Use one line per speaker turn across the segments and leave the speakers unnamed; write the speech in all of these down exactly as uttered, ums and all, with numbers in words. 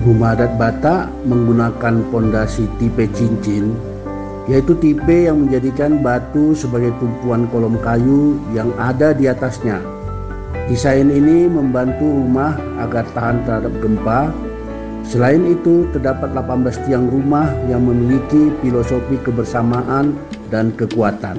Rumah adat Batak menggunakan pondasi tipe cincin, yaitu tipe yang menjadikan batu sebagai tumpuan kolom kayu yang ada di atasnya. Desain ini membantu rumah agar tahan terhadap gempa. Selain itu, terdapat delapan belas tiang rumah yang memiliki filosofi kebersamaan dan kekuatan.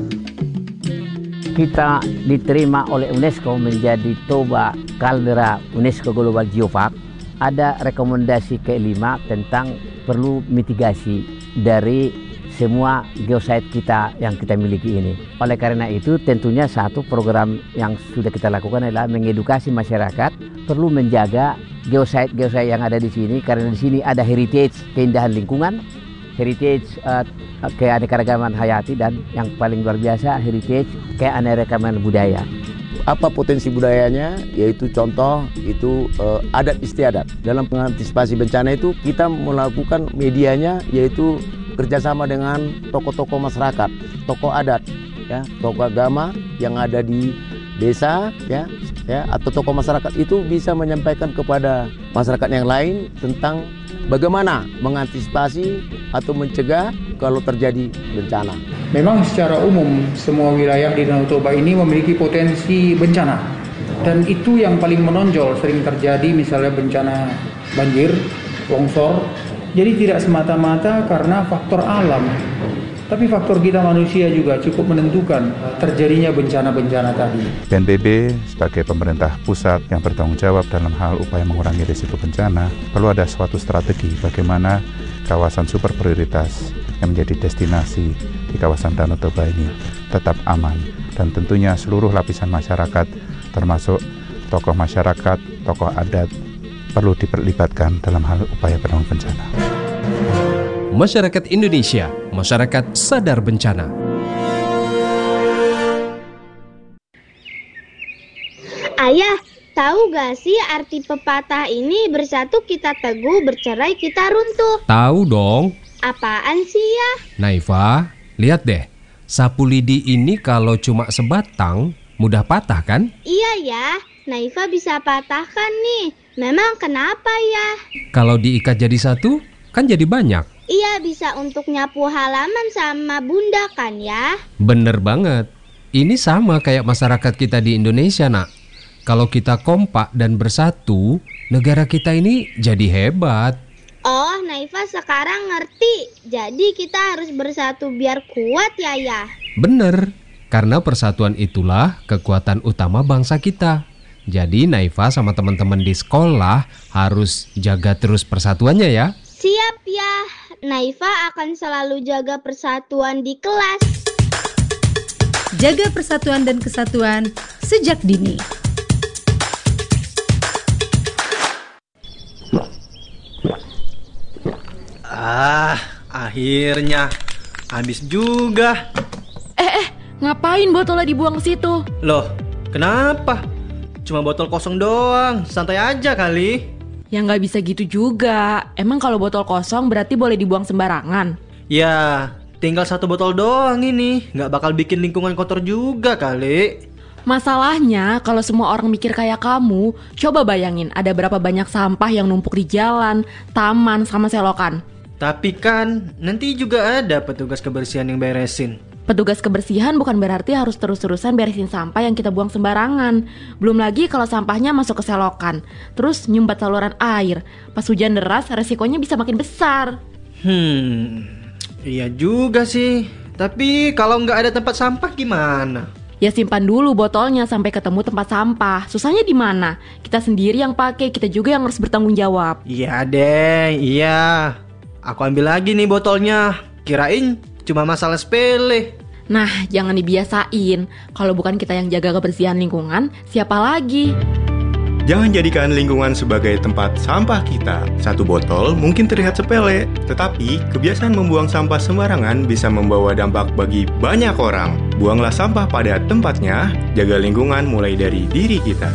Kita diterima oleh UNESCO menjadi Toba Kaldera UNESCO Global Geopark. Ada rekomendasi kelima tentang perlu mitigasi dari semua geosite kita yang kita miliki ini. Oleh karena itu tentunya satu program yang sudah kita lakukan adalah mengedukasi masyarakat perlu menjaga geosite-geosite yang ada di sini, karena di sini ada heritage keindahan lingkungan, heritage uh, keanekaragaman hayati, dan yang paling luar biasa heritage keanekaragaman budaya.
Apa potensi budayanya? Yaitu contoh itu eh, adat istiadat. Dalam mengantisipasi bencana itu kita melakukan medianya yaitu kerjasama dengan tokoh-tokoh masyarakat, tokoh adat, ya, tokoh agama yang ada di desa, ya, ya, atau tokoh masyarakat itu bisa menyampaikan kepada masyarakat yang lain tentang bagaimana mengantisipasi atau mencegah kalau terjadi bencana.
Memang secara umum semua wilayah di Danau Toba ini memiliki potensi bencana, dan itu yang paling menonjol sering terjadi, misalnya bencana banjir, longsor. Jadi tidak semata-mata karena faktor alam, tapi faktor kita manusia juga cukup menentukan terjadinya bencana-bencana tadi.
B N P B sebagai pemerintah pusat yang bertanggung jawab dalam hal upaya mengurangi risiko bencana, perlu ada suatu strategi bagaimana kawasan super prioritas yang menjadi destinasi di kawasan Danau Toba ini tetap aman, dan tentunya seluruh lapisan masyarakat termasuk tokoh masyarakat, tokoh adat perlu diperlibatkan dalam hal upaya penanggulangan bencana.
Masyarakat Indonesia, masyarakat sadar bencana.
Ayah, tahu gak sih arti pepatah ini, bersatu kita teguh, bercerai kita runtuh?
Tahu dong.
Apaan sih ya?
Naifa, lihat deh. Sapu lidi ini kalau cuma sebatang, mudah patah kan?
Iya ya, Naifa bisa patahkan nih. Memang kenapa ya?
Kalau diikat jadi satu, kan jadi banyak.
Iya, bisa untuk nyapu halaman sama bunda kan ya?
Bener banget. Ini sama kayak masyarakat kita di Indonesia, nak. Kalau kita kompak dan bersatu, negara kita ini jadi hebat.
Oh, Naifa sekarang ngerti. Jadi kita harus bersatu biar kuat ya ya?
Bener, karena persatuan itulah kekuatan utama bangsa kita. Jadi Naifa sama teman-teman di sekolah harus jaga terus persatuannya ya.
Siap ya, Naifa akan selalu jaga persatuan di kelas.
Jaga persatuan dan kesatuan sejak dini.
Ah, akhirnya habis juga.
Eh, eh, ngapain botolnya dibuang ke situ?
Loh, kenapa? Cuma botol kosong doang, santai aja kali.
Ya nggak bisa gitu juga. Emang kalau botol kosong berarti boleh dibuang sembarangan?
Ya, tinggal satu botol doang ini. Nggak bakal bikin lingkungan kotor juga kali.
Masalahnya kalau semua orang mikir kayak kamu, coba bayangin ada berapa banyak sampah yang numpuk di jalan, taman, sama selokan.
Tapi kan nanti juga ada petugas kebersihan yang beresin.
Petugas kebersihan bukan berarti harus terus-terusan beresin sampah yang kita buang sembarangan. Belum lagi kalau sampahnya masuk ke selokan, terus nyumbat saluran air. Pas hujan deras resikonya bisa makin besar.
Hmm, iya juga sih. Tapi kalau nggak ada tempat sampah gimana?
Ya simpan dulu botolnya sampai ketemu tempat sampah. Susahnya di mana? Kita sendiri yang pakai, kita juga yang harus bertanggung jawab.
Iya deh, iya. Aku ambil lagi nih botolnya. Kirain cuma masalah sepele.
Nah, jangan dibiasain. Kalau bukan kita yang jaga kebersihan lingkungan, siapa lagi?
Jangan jadikan lingkungan sebagai tempat sampah kita. Satu botol mungkin terlihat sepele, tetapi kebiasaan membuang sampah sembarangan bisa membawa dampak bagi banyak orang. Buanglah sampah pada tempatnya, jaga lingkungan mulai dari diri kita.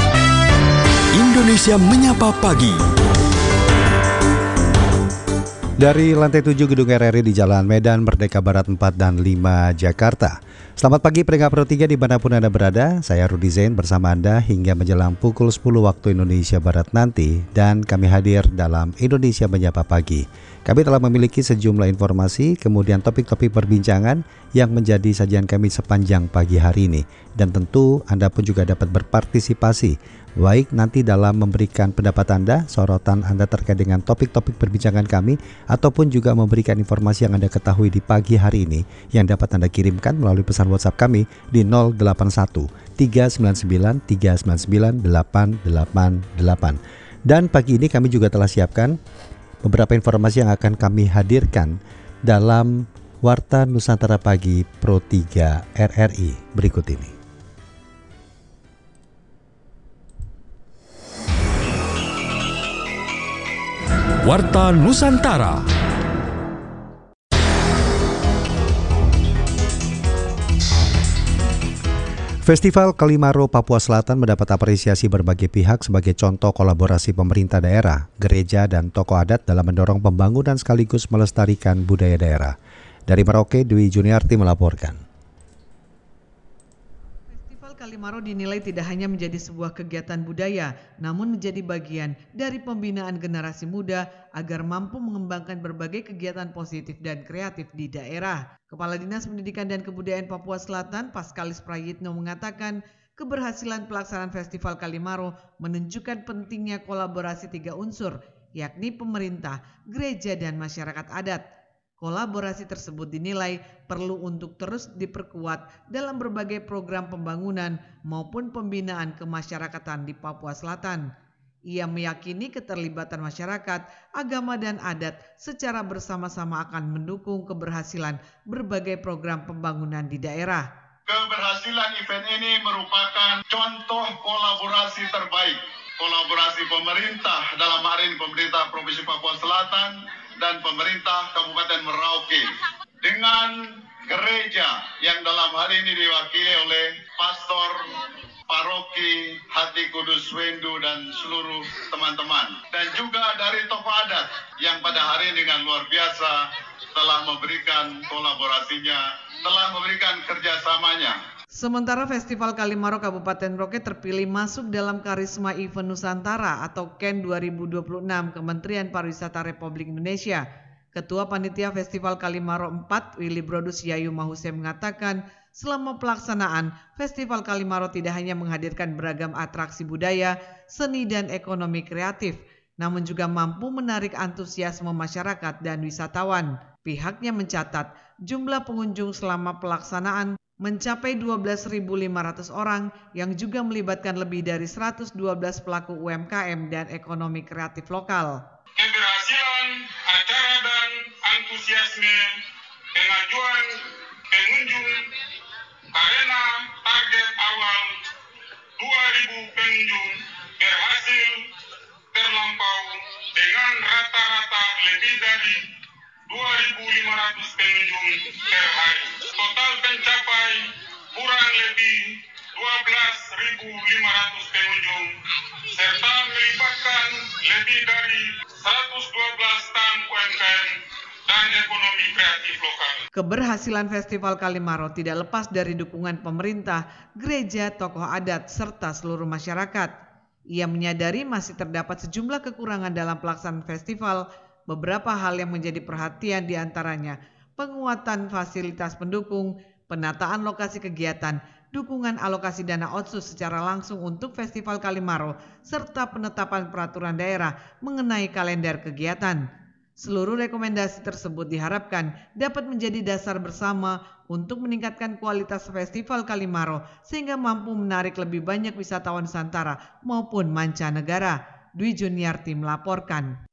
Indonesia Menyapa Pagi. Dari lantai tujuh Gedung R R I di Jalan Medan Merdeka Barat empat dan lima Jakarta. Selamat pagi pendengar Pro tiga dimanapun Anda berada. Saya Rudi Zain bersama Anda hingga menjelang pukul sepuluh waktu Indonesia Barat nanti. Dan kami hadir dalam Indonesia Menyapa Pagi. Kami telah memiliki sejumlah informasi, kemudian topik-topik perbincangan yang menjadi sajian kami sepanjang pagi hari ini. Dan tentu Anda pun juga dapat berpartisipasi, baik nanti dalam memberikan pendapat Anda, sorotan Anda terkait dengan topik-topik perbincangan kami, ataupun juga memberikan informasi yang Anda ketahui di pagi hari ini yang dapat Anda kirimkan melalui pesan WhatsApp kami di nol delapan satu tiga sembilan sembilan tiga sembilan sembilan delapan delapan delapan. Dan pagi ini kami juga telah siapkan beberapa informasi yang akan kami hadirkan dalam Warta Nusantara Pagi Pro tiga R R I berikut ini.
Warta Nusantara.
Festival Kalimaro Papua Selatan mendapat apresiasi berbagai pihak sebagai contoh kolaborasi pemerintah daerah, gereja, dan tokoh adat dalam mendorong pembangunan sekaligus melestarikan budaya daerah. Dari Merauke, Dwi Juniarti melaporkan.
Festival Kalimaro dinilai tidak hanya menjadi sebuah kegiatan budaya, namun menjadi bagian dari pembinaan generasi muda agar mampu mengembangkan berbagai kegiatan positif dan kreatif di daerah. Kepala Dinas Pendidikan dan Kebudayaan Papua Selatan, Paskalis Prayitno mengatakan, keberhasilan pelaksanaan Festival Kalimaro menunjukkan pentingnya kolaborasi tiga unsur, yakni pemerintah, gereja, dan masyarakat adat. Kolaborasi tersebut dinilai perlu untuk terus diperkuat dalam berbagai program pembangunan maupun pembinaan kemasyarakatan di Papua Selatan. Ia meyakini keterlibatan masyarakat, agama, dan adat secara bersama-sama akan mendukung keberhasilan berbagai program pembangunan di daerah.
Keberhasilan event ini merupakan contoh kolaborasi terbaik. Kolaborasi pemerintah dalam hal ini pemerintah Provinsi Papua Selatan dan pemerintah Kabupaten Merauke dengan gereja yang dalam hal ini diwakili oleh Pastor Paroki Hati Kudus Wendu dan seluruh teman-teman, dan juga dari tokoh adat yang pada hari ini dengan luar biasa telah memberikan kolaborasinya, telah memberikan kerjasamanya.
Sementara Festival Kalimaro Kabupaten Merauke terpilih masuk dalam Karisma Event Nusantara atau K E N dua ribu dua puluh enam Kementerian Pariwisata Republik Indonesia. Ketua Panitia Festival Kalimaro empat, Willy Brodus Yayu Mahuse mengatakan, selama pelaksanaan, Festival Kalimaro tidak hanya menghadirkan beragam atraksi budaya, seni, dan ekonomi kreatif, namun juga mampu menarik antusiasme masyarakat dan wisatawan. Pihaknya mencatat, jumlah pengunjung selama pelaksanaan mencapai dua belas ribu lima ratus orang yang juga melibatkan lebih dari seratus dua belas pelaku U M K M dan ekonomi kreatif lokal.
Keberhasilan acara dan antusiasme pengajuan pengunjung karena target awal dua ribu pengunjung berhasil terlampau dengan rata-rata lebih dari dua ribu lima ratus pengunjung per hari. Total mencapai kurang lebih dua belas ribu lima ratus pengunjung serta melibatkan lebih dari seratus dua belas tan U M K M dan ekonomi kreatif lokal.
Keberhasilan Festival Kalimaro tidak lepas dari dukungan pemerintah, gereja, tokoh adat, serta seluruh masyarakat. Ia menyadari masih terdapat sejumlah kekurangan dalam pelaksanaan festival. Beberapa hal yang menjadi perhatian diantaranya penguatan fasilitas pendukung, penataan lokasi kegiatan, dukungan alokasi dana otsus secara langsung untuk Festival Kalimaro, serta penetapan peraturan daerah mengenai kalender kegiatan. Seluruh rekomendasi tersebut diharapkan dapat menjadi dasar bersama untuk meningkatkan kualitas Festival Kalimaro sehingga mampu menarik lebih banyak wisatawan Nusantara maupun mancanegara. Dwi Juniarti melaporkan.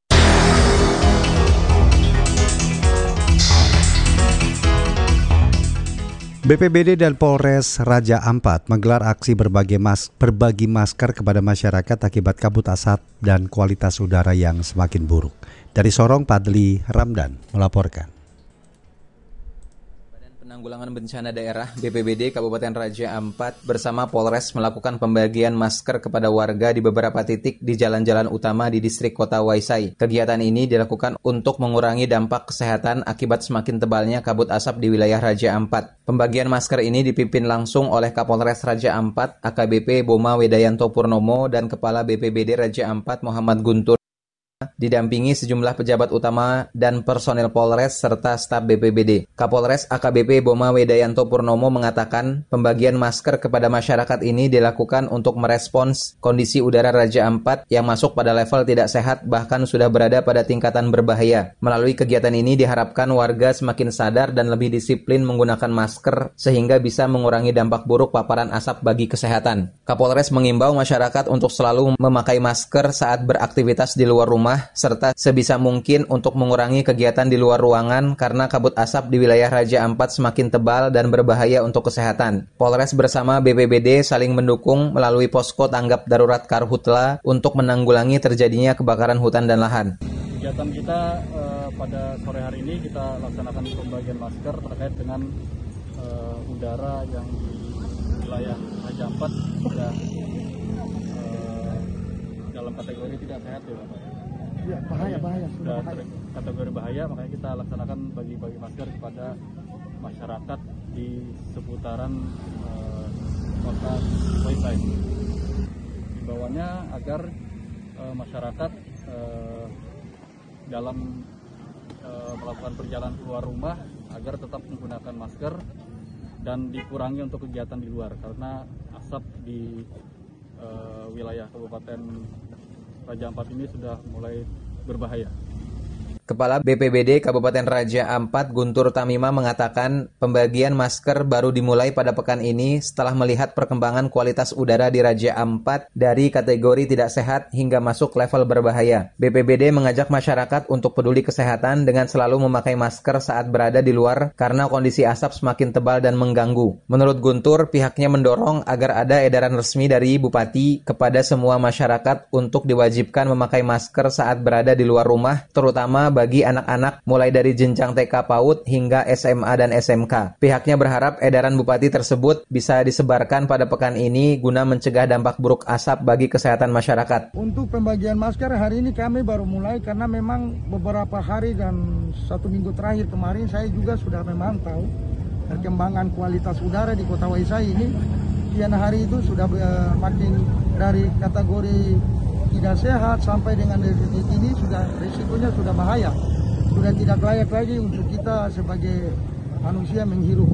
B P B D dan Polres Raja Ampat menggelar aksi berbagi, mas, berbagi masker kepada masyarakat akibat kabut asap dan kualitas udara yang semakin buruk. Dari Sorong, Padli Ramdan melaporkan.
Badan Penanggulangan Bencana Daerah B P B D Kabupaten Raja Ampat bersama Polres melakukan pembagian masker kepada warga di beberapa titik di jalan-jalan utama di distrik Kota Waisai. Kegiatan ini dilakukan untuk mengurangi dampak kesehatan akibat semakin tebalnya kabut asap di wilayah Raja Ampat. Pembagian masker ini dipimpin langsung oleh Kapolres Raja Ampat A K B P Boma Wedayanto Purnomo dan Kepala B P B D Raja Ampat Muhammad Guntur, didampingi sejumlah pejabat utama dan personel Polres serta staf B P B D. Kapolres A K B P Boma Wedayanto Purnomo mengatakan pembagian masker kepada masyarakat ini dilakukan untuk merespons kondisi udara Raja Ampat yang masuk pada level tidak sehat bahkan sudah berada pada tingkatan berbahaya. Melalui kegiatan ini diharapkan warga semakin sadar dan lebih disiplin menggunakan masker sehingga bisa mengurangi dampak buruk paparan asap bagi kesehatan. Kapolres mengimbau masyarakat untuk selalu memakai masker saat beraktivitas di luar rumah serta sebisa mungkin untuk mengurangi kegiatan di luar ruangan karena kabut asap di wilayah Raja Ampat semakin tebal dan berbahaya untuk kesehatan. Polres bersama B P B D saling mendukung melalui posko tanggap darurat Karhutla untuk menanggulangi terjadinya kebakaran hutan dan lahan.
Kegiatan kita eh, pada sore hari ini kita laksanakan pembagian masker terkait dengan eh, udara yang di wilayah Raja Ampat sudah eh, dalam kategori tidak sehat ya Bapak.
Ya, bahaya, bahaya.
Sudah kategori bahaya, makanya kita laksanakan bagi-bagi masker kepada masyarakat di seputaran uh, kota Waisai. Himbauannya agar uh, masyarakat uh, dalam uh, melakukan perjalanan keluar rumah agar tetap menggunakan masker dan dikurangi untuk kegiatan di luar karena asap di uh, wilayah Kabupaten Raja Ampat ini sudah mulai berbahaya.
Kepala B P B D Kabupaten Raja Ampat Guntur Tamima mengatakan pembagian masker baru dimulai pada pekan ini setelah melihat perkembangan kualitas udara di Raja Ampat dari kategori tidak sehat hingga masuk level berbahaya. B P B D mengajak masyarakat untuk peduli kesehatan dengan selalu memakai masker saat berada di luar karena kondisi asap semakin tebal dan mengganggu. Menurut Guntur, pihaknya mendorong agar ada edaran resmi dari Bupati kepada semua masyarakat untuk diwajibkan memakai masker saat berada di luar rumah, terutama bagi anak-anak mulai dari jenjang T K PAUD hingga S M A dan S M K. Pihaknya berharap edaran Bupati tersebut bisa disebarkan pada pekan ini guna mencegah dampak buruk asap bagi kesehatan masyarakat.
Untuk pembagian masker hari ini kami baru mulai karena memang beberapa hari dan satu minggu terakhir kemarin saya juga sudah memantau perkembangan kualitas udara di Kota Waisai ini. Kian hari itu sudah uh, makin dari kategori tidak sehat sampai dengan detik ini sudah risikonya sudah bahaya, sudah tidak layak lagi untuk kita sebagai manusia menghirup.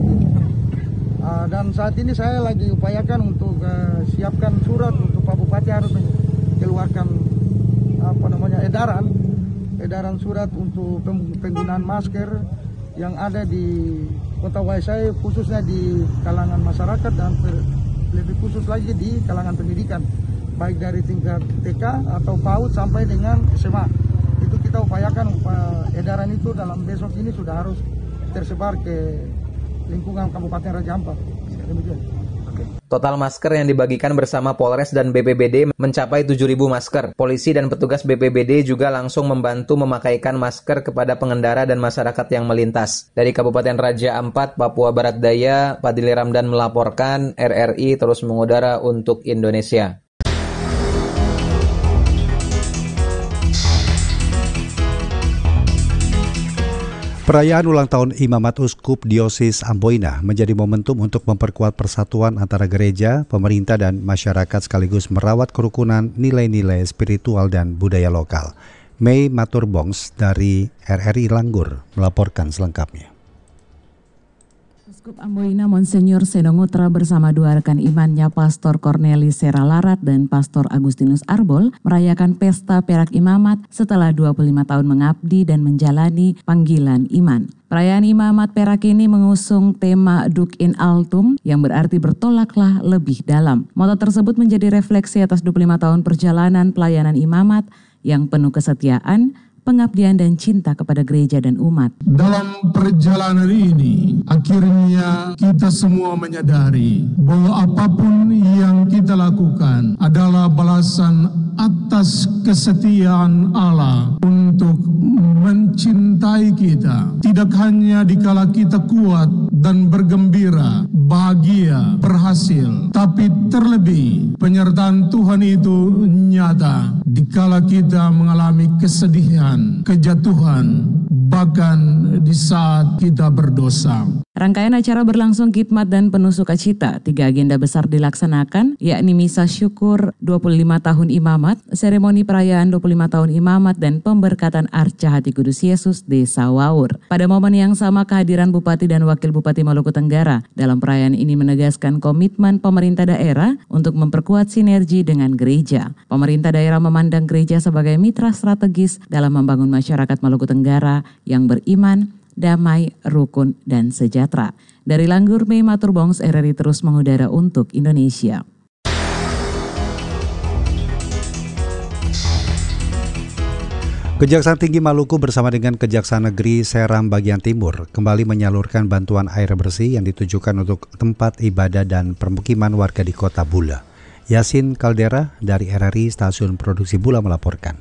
Uh, dan saat ini saya lagi upayakan untuk uh, siapkan surat untuk Pak Bupati harus mengeluarkan apa namanya edaran, edaran surat untuk penggunaan masker yang ada di Kota Waisai khususnya di kalangan masyarakat dan ter, lebih khusus lagi di kalangan pendidikan, baik dari tingkat T K atau PAUD sampai dengan S M A. Itu kita upayakan upaya edaran itu dalam besok ini sudah harus tersebar ke lingkungan Kabupaten Raja Ampat. Demikian.
Total masker yang dibagikan bersama Polres dan B P B D mencapai tujuh ribu masker. Polisi dan petugas B P B D juga langsung membantu memakaikan masker kepada pengendara dan masyarakat yang melintas. Dari Kabupaten Raja Ampat, Papua Barat Daya, Fadili Ramdan melaporkan. R R I terus mengudara untuk Indonesia.
Perayaan ulang tahun Imamat Uskup Diosis Amboina menjadi momentum untuk memperkuat persatuan antara gereja, pemerintah, dan masyarakat sekaligus merawat kerukunan nilai-nilai spiritual dan budaya lokal. Mei Maturbongs dari R R I Langgur melaporkan selengkapnya.
Uskup Amboina Monsenyor Senongutra bersama dua rekan imannya Pastor Cornelis Seralarat dan Pastor Agustinus Arbol merayakan pesta perak imamat setelah dua puluh lima tahun mengabdi dan menjalani panggilan iman. Perayaan imamat perak ini mengusung tema Duc in Altum yang berarti bertolaklah lebih dalam. Moto tersebut menjadi refleksi atas dua puluh lima tahun perjalanan pelayanan imamat yang penuh kesetiaan, pengabdian dan cinta kepada gereja dan umat.
Dalam perjalanan ini, akhirnya kita semua menyadari bahwa apapun yang kita lakukan adalah balasan atas kesetiaan Allah untuk untuk mencintai kita, tidak hanya dikala kita kuat dan bergembira, bahagia, berhasil, tapi terlebih penyertaan Tuhan itu nyata dikala kita mengalami kesedihan, kejatuhan, bahkan di saat kita berdosa.
Rangkaian acara berlangsung khidmat dan penuh sukacita. Tiga agenda besar dilaksanakan, yakni misa syukur dua puluh lima tahun imamat, seremoni perayaan dua puluh lima tahun imamat, dan pemberkatan Arca Hati Kudus Yesus Desa Waur. Pada momen yang sama, kehadiran Bupati dan Wakil Bupati Maluku Tenggara dalam perayaan ini menegaskan komitmen pemerintah daerah untuk memperkuat sinergi dengan gereja. Pemerintah daerah memandang gereja sebagai mitra strategis dalam membangun masyarakat Maluku Tenggara yang beriman, damai, rukun, dan sejahtera. Dari Langgur, Mei Maturbongs, R R I terus mengudara untuk Indonesia.
Kejaksaan Tinggi Maluku bersama dengan Kejaksaan Negeri Seram Bagian Timur kembali menyalurkan bantuan air bersih yang ditujukan untuk tempat ibadah dan permukiman warga di Kota Bula. Yasin Caldera dari R R I Stasiun Produksi Bula melaporkan.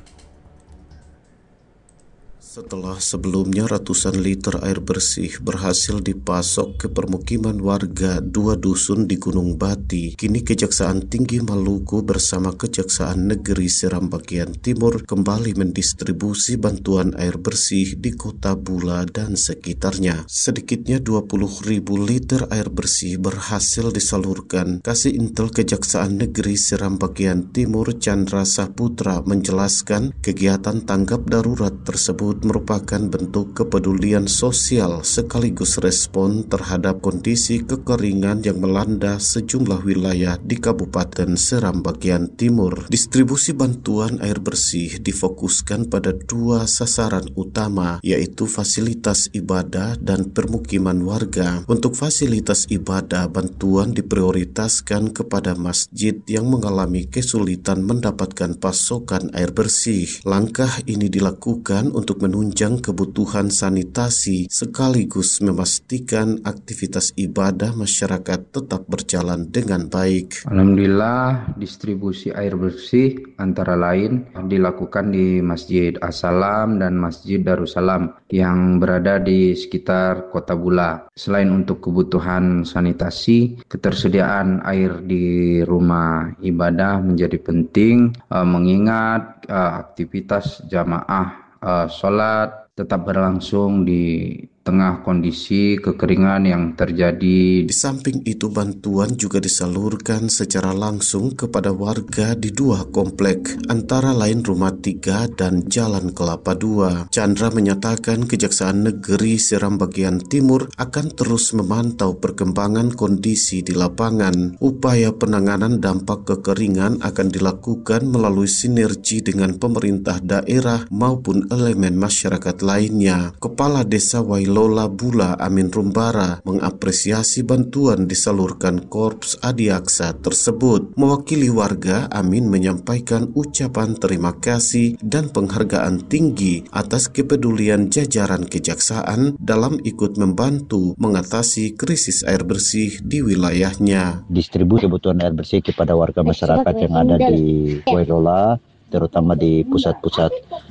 Setelah sebelumnya ratusan liter air bersih berhasil dipasok ke permukiman warga dua dusun di Gunung Bati, kini Kejaksaan Tinggi Maluku bersama Kejaksaan Negeri Seram Bagian Timur kembali mendistribusi bantuan air bersih di Kota Bula dan sekitarnya. Sedikitnya dua puluh ribu liter air bersih berhasil disalurkan. Kasih Intel Kejaksaan Negeri Seram Bagian Timur Chandra Saputra menjelaskan kegiatan tanggap darurat tersebut merupakan bentuk kepedulian sosial sekaligus respon terhadap kondisi kekeringan yang melanda sejumlah wilayah di Kabupaten Seram Bagian Timur. Distribusi bantuan air bersih difokuskan pada dua sasaran utama, yaitu fasilitas ibadah dan permukiman warga. Untuk fasilitas ibadah, bantuan diprioritaskan kepada masjid yang mengalami kesulitan mendapatkan pasokan air bersih. Langkah ini dilakukan untuk menunjang kebutuhan sanitasi sekaligus memastikan aktivitas ibadah masyarakat tetap berjalan dengan baik.
Alhamdulillah, distribusi air bersih antara lain dilakukan di Masjid As-Salam dan Masjid Darussalam yang berada di sekitar Kota Bula. Selain untuk kebutuhan sanitasi, ketersediaan air di rumah ibadah menjadi penting, uh, mengingat uh, aktivitas jamaah Uh, sholat tetap berlangsung di tengah kondisi kekeringan yang terjadi.
Di samping itu, bantuan juga disalurkan secara langsung kepada warga di dua komplek, antara lain Rumah Tiga dan Jalan Kelapa Dua. Chandra menyatakan Kejaksaan Negeri Seram Bagian Timur akan terus memantau perkembangan kondisi di lapangan. Upaya penanganan dampak kekeringan akan dilakukan melalui sinergi dengan pemerintah daerah maupun elemen masyarakat lainnya. Kepala Desa Wailo Lola Bula Amin Rumbara mengapresiasi bantuan disalurkan Korps Adiaksa tersebut. Mewakili warga, Amin menyampaikan ucapan terima kasih dan penghargaan tinggi atas kepedulian jajaran kejaksaan dalam ikut membantu mengatasi krisis air bersih di wilayahnya.
Distribusi kebutuhan air bersih kepada warga masyarakat yang ada di Wailola, terutama di pusat-pusat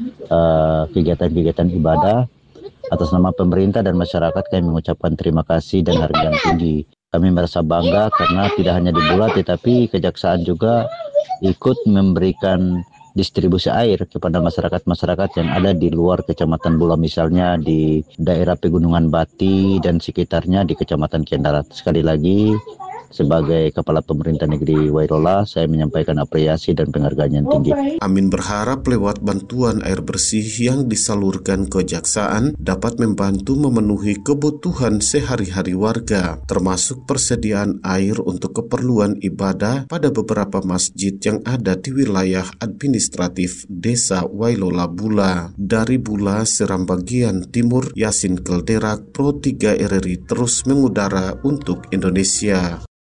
uh, kegiatan-kegiatan ibadah. Atas nama pemerintah dan masyarakat, kami mengucapkan terima kasih dan harga yang tinggi. Kami merasa bangga karena tidak hanya di Bula, tetapi Kejaksaan juga ikut memberikan distribusi air kepada masyarakat-masyarakat yang ada di luar Kecamatan Bula, misalnya di daerah Pegunungan Bati dan sekitarnya di Kecamatan Kiandarat. Sekali lagi, sebagai Kepala Pemerintah Negeri Wairola, saya menyampaikan apresiasi dan penghargaan yang tinggi.
Amin berharap lewat bantuan air bersih yang disalurkan Kejaksaan dapat membantu memenuhi kebutuhan sehari-hari warga, termasuk persediaan air untuk keperluan ibadah pada beberapa masjid yang ada di wilayah administratif Desa Wailola Bula. Dari Bula, Seram Bagian Timur, Yasin Kelderak, Pro tiga R R I terus mengudara untuk Indonesia.